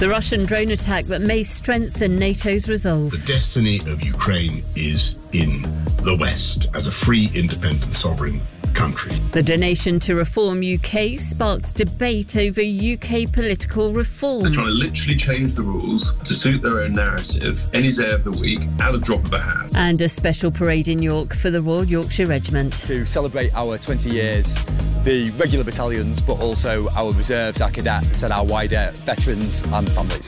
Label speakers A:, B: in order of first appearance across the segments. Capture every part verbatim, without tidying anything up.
A: The Russian drone attack that may strengthen NATO's resolve.
B: The destiny of Ukraine is in the West as a free, independent, sovereign country.
A: The donation to Reform U K sparks debate over U K political reform.
C: They're trying to literally change the rules to suit their own narrative any day of the week at a drop of a hat.
A: And a special parade in York for the Royal Yorkshire Regiment.
D: To celebrate our twenty years, the regular battalions, but also our reserves, our cadets and our wider veterans and families.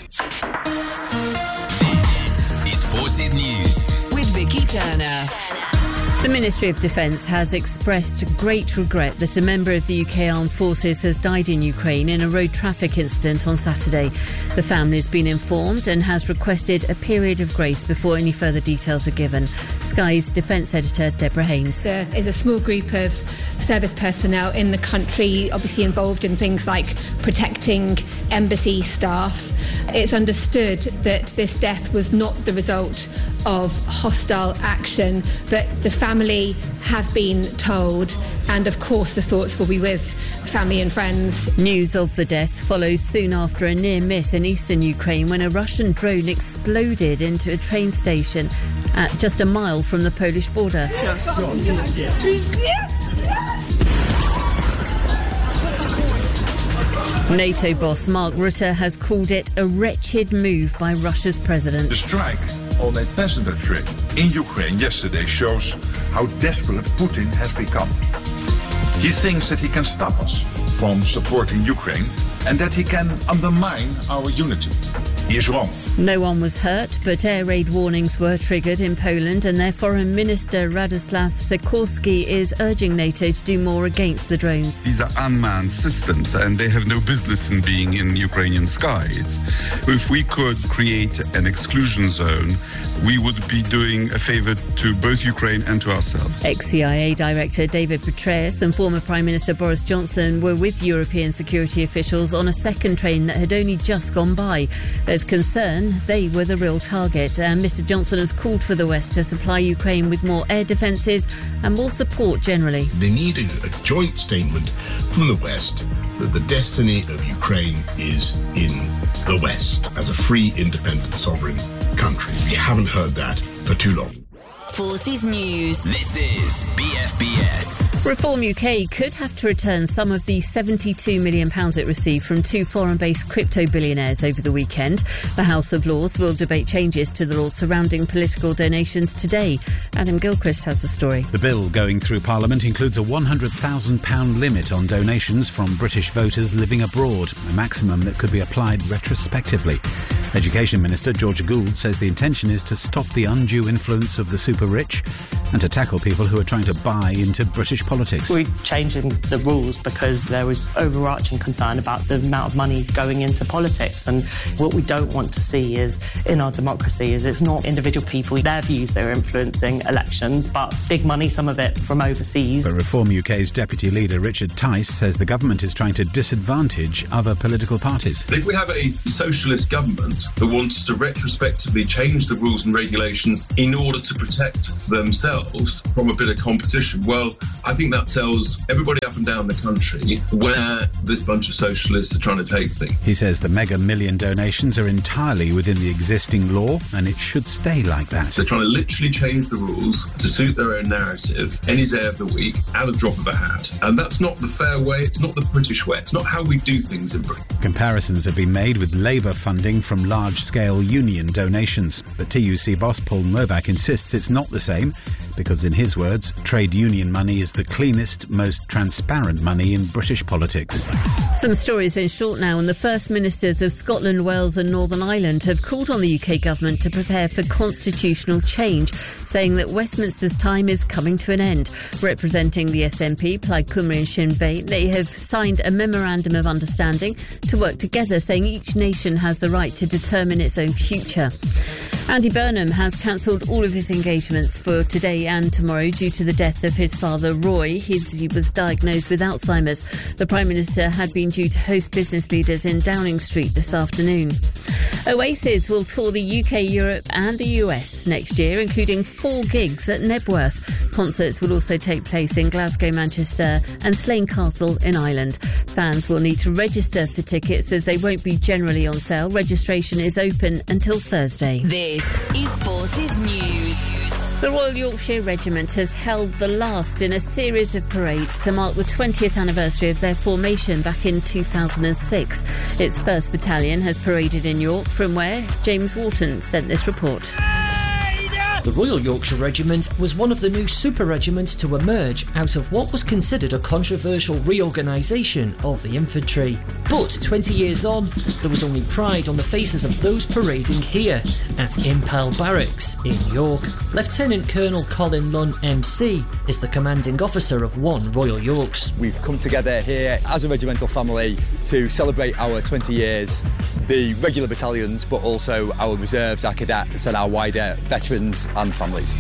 E: This is Forces News with Vicky Turner.
A: The Ministry of Defence has expressed great regret that a member of the U K Armed Forces has died in Ukraine in a road traffic incident on Saturday. The family has been informed and has requested a period of grace before any further details are given. Sky's Defence Editor Deborah Haynes.
F: There is a small group of service personnel in the country, obviously involved in things like protecting embassy staff. It's understood that this death was not the result of hostile action, but the family have been told, and of course the thoughts will be with family and friends.
A: News of the death follows soon after a near miss in eastern Ukraine when a Russian drone exploded into a train station at just a mile from the Polish border. NATO boss Mark Rutte has called it a wretched move by Russia's president.
G: The strike on a passenger train in Ukraine yesterday shows how desperate Putin has become. He thinks that he can stop us from supporting Ukraine and that he can undermine our unity. He is wrong.
A: No one was hurt, but air raid warnings were triggered in Poland, and their Foreign Minister Radoslaw Sikorski is urging NATO to do more against the drones.
H: These are unmanned systems, and they have no business in being in Ukrainian skies. If we could create an exclusion zone, we would be doing a favour to both Ukraine and to ourselves.
A: Ex-C I A Director David Petraeus and former Prime Minister Boris Johnson were with European security officials on a second train that had only just gone by. There's concern they were the real target, and Mister Johnson has called for the West to supply Ukraine with more air defences and more support generally.
B: They need a, a joint statement from the West that the destiny of Ukraine is in the West as a free, independent, sovereign country. We haven't heard that for too long.
E: Forces News. This is B F B S.
A: Reform U K could have to return some of the seventy-two million pounds it received from two foreign-based crypto billionaires over the weekend. The House of Lords will debate changes to the law surrounding political donations today. Adam Gilchrist has the story.
I: The bill going through Parliament includes a one hundred thousand pounds limit on donations from British voters living abroad, a maximum that could be applied retrospectively. Education Minister Georgia Gould says the intention is to stop the undue influence of the super rich and to tackle people who are trying to buy into British politics.
J: We're changing the rules because there was overarching concern about the amount of money going into politics, and what we don't want to see is in our democracy is it's not individual people, their views that are influencing elections, but big money, some of it from overseas.
I: But Reform U K's Deputy Leader Richard Tice says the government is trying to disadvantage other political parties.
C: If we have a socialist government that wants to retrospectively change the rules and regulations in order to protect themselves from a bit of competition, well, I think that tells everybody up and down the country where this bunch of socialists are trying to take things.
I: He says the mega million donations are entirely within the existing law and it should stay like that.
C: They're trying to literally change the rules to suit their own narrative any day of the week at a drop of a hat. And that's not the fair way, it's not the British way, it's not how we do things in Britain.
I: Comparisons have been made with Labour funding from large-scale union donations. But T U C boss Paul Novak insists it's not the same because, in his words, trade union money is the cleanest, most transparent money in British politics.
A: Some stories in short now, and the First Ministers of Scotland, Wales and Northern Ireland have called on the U K government to prepare for constitutional change, saying that Westminster's time is coming to an end. Representing the S N P, Plaid Cymru and Sinn Féin, they have signed a memorandum of understanding to work together, saying each nation has the right to determine its own future. Andy Burnham has cancelled all of his engagements for today and tomorrow due to the death of his father, Roy. He's, he was diagnosed with Alzheimer's. The Prime Minister had been due to host business leaders in Downing Street this afternoon. Oasis will tour the U K, Europe and the U S next year, including four gigs at Nebworth. Concerts will also take place in Glasgow, Manchester and Slane Castle in Ireland. Fans will need to register for tickets as they won't be generally on sale. Registration is open until Thursday.
E: This is Forces News.
A: The Royal Yorkshire Regiment has held the last in a series of parades to mark the twentieth anniversary of their formation back in two thousand six. Its first battalion has paraded in York, from where James Walton sent this report.
K: The Royal Yorkshire Regiment was one of the new super regiments to emerge out of what was considered a controversial reorganisation of the infantry. But twenty years on, there was only pride on the faces of those parading here at Impel Barracks in York. Lieutenant Colonel Colin Lunn M C is the commanding officer of One Royal Yorks.
D: We've come together here as a regimental family to celebrate our twenty years, the regular battalions, but also our reserves, our cadets and our wider veterans and families.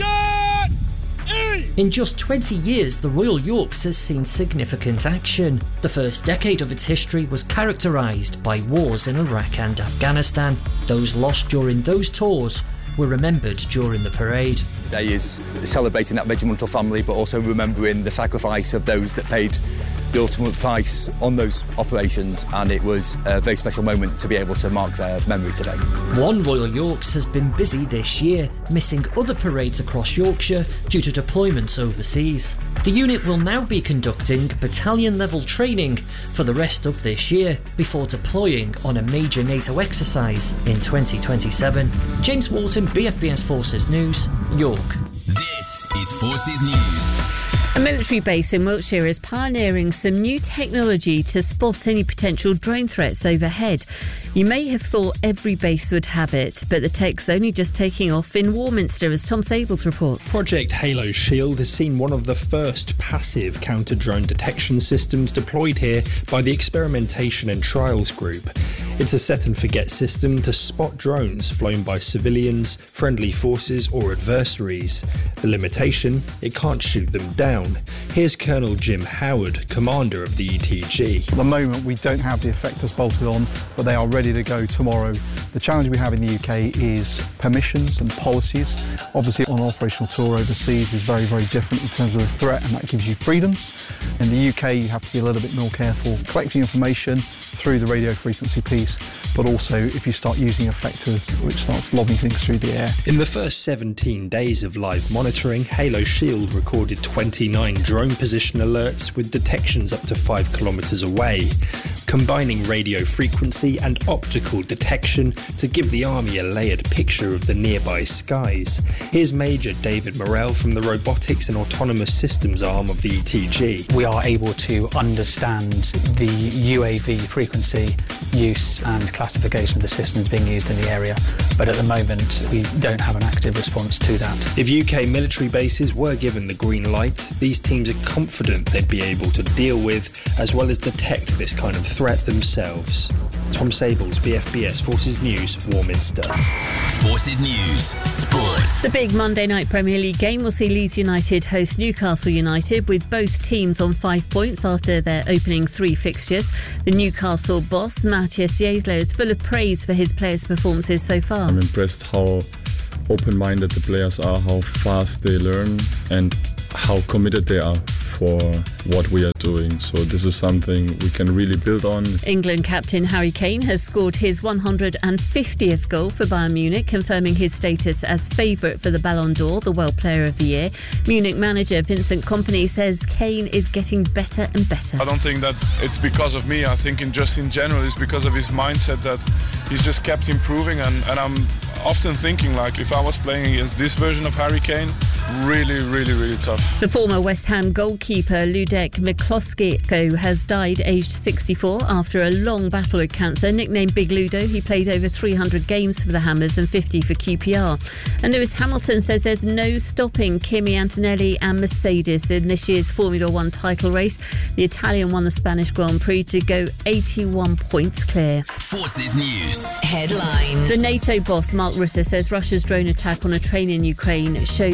K: In just twenty years, the Royal Yorks has seen significant action. The first decade of its history was characterised by wars in Iraq and Afghanistan. Those lost during those tours were remembered during the parade.
D: Today is celebrating that regimental family, but also remembering the sacrifice of those that paid the ultimate price on those operations, and it was a very special moment to be able to mark their memory today.
K: One Royal Yorks has been busy this year, missing other parades across Yorkshire due to deployments overseas. The unit will now be conducting battalion-level training for the rest of this year before deploying on a major NATO exercise in twenty twenty-seven. James Walton, B F B S Forces News, York.
E: This is Forces News.
A: A military base in Wiltshire is pioneering some new technology to spot any potential drone threats overhead. You may have thought every base would have it, but the tech's only just taking off in Warminster, as Tom Sables reports.
L: Project Halo Shield has seen one of the first passive counter-drone detection systems deployed here by the Experimentation and Trials Group. It's a set-and-forget system to spot drones flown by civilians, friendly forces or adversaries. The limitation, it can't shoot them down. Here's Colonel Jim Howard, commander of the E T G.
M: At the moment we don't have the effectors bolted on, but they are ready to go tomorrow. The challenge we have in the U K is permissions and policies. Obviously on an operational tour overseas is very, very different in terms of the threat, and that gives you freedoms. In the U K you have to be a little bit more careful collecting information through the radio frequency piece, but also if you start using effectors which starts lobbing things through the air.
L: In the first seventeen days of live monitoring, Halo Shield recorded twenty-nine drone position alerts with detections up to five kilometres away, combining radio frequency and optical detection to give the Army a layered picture of the nearby skies. Here's Major David Morrell from the Robotics and Autonomous Systems arm of the E T G.
N: We are able to understand the U A V frequency use and classification of the systems being used in the area, but at the moment we don't have an active response to that.
L: If U K military bases were given the green light, these teams are confident they'd be able to deal with as well as detect this kind of threat themselves. Tom Sables, B F B S Forces News, Warminster.
E: Forces News, Sports.
A: The big Monday night Premier League game will see Leeds United host Newcastle United, with both teams on five points after their opening three fixtures. The Newcastle boss, Matthias Jeslo, is full of praise for his players' performances so far.
O: I'm impressed how open-minded the players are, how fast they learn and how committed they are for what we are doing. So this is something we can really build on.
A: England captain Harry Kane has scored his one hundred fiftieth goal for Bayern Munich, confirming his status as favourite for the Ballon d'Or, the World Player of the Year. Munich manager Vincent Kompany says Kane is getting better and better.
P: I don't think that it's because of me. I think in just in general it's because of his mindset that he's just kept improving, and, and I'm often thinking, like, if I was playing against this version of Harry Kane, really, really, really tough.
A: The former West Ham goalkeeper Ludek Mikloski has died aged sixty-four after a long battle with cancer. Nicknamed Big Ludo, he played over three hundred games for the Hammers and fifty for Q P R. And Lewis Hamilton says there's no stopping Kimi Antonelli and Mercedes in this year's Formula One title race. The Italian won the Spanish Grand Prix to go eighty-one points clear.
E: Forces News headlines.
A: The NATO boss Mark Rutte says Russia's drone attack on a train in Ukraine shows President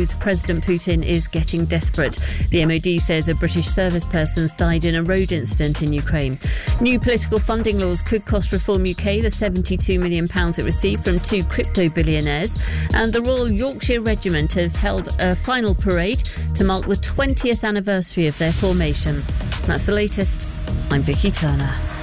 A: President Putin is getting desperate. The M O D says a British service person's died in a road incident in Ukraine. New political funding laws could cost Reform U K the seventy-two million pounds it received from two crypto billionaires. And the Royal Yorkshire Regiment has held a final parade to mark the twentieth anniversary of their formation. That's the latest. I'm Vicky Turner.